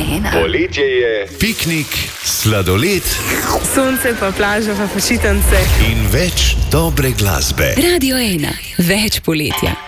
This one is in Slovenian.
1. Poletje je, piknik, sladoled, sonce pa plaža pa počitnice in več dobre glasbe. Radio 1. Več poletja.